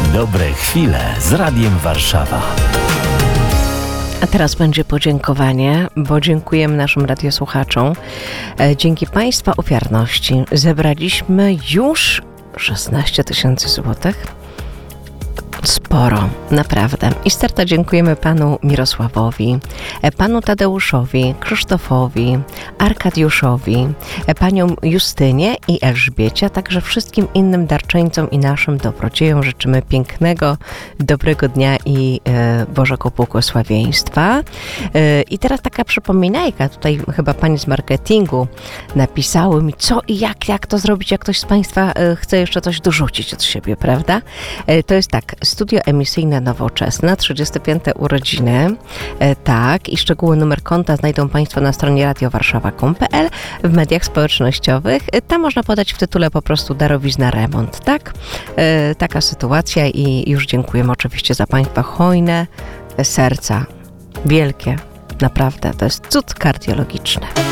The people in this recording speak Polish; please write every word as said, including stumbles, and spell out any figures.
Dobre chwile z Radiem Warszawa. A teraz będzie podziękowanie, bo dziękujemy naszym radiosłuchaczom. Dzięki Państwa ofiarności zebraliśmy już szesnaście tysięcy złotych. Sporo, naprawdę. I z serca dziękujemy panu Mirosławowi, panu Tadeuszowi, Krzysztofowi, Arkadiuszowi, paniom Justynie i Elżbiecie, a także wszystkim innym darczyńcom i naszym dobrodziejom życzymy pięknego, dobrego dnia i e, Bożego błogosławieństwa. E, I teraz taka przypominajka, tutaj chyba pani z marketingu napisały mi, co i jak, jak to zrobić, jak ktoś z Państwa e, chce jeszcze coś dorzucić od siebie, prawda? E, to jest tak, Studio Emisyjne Nowoczesne, trzydzieste piąte urodziny, e, tak, i szczegóły, numer konta znajdą Państwo na stronie radiowarszawa kropka com kropka pe el, w mediach społecznościowych. E, tam można podać w tytule po prostu darowizna remont, tak? E, taka sytuacja i już dziękujemy oczywiście za Państwa hojne serca. Wielkie, naprawdę, to jest cud kardiologiczny.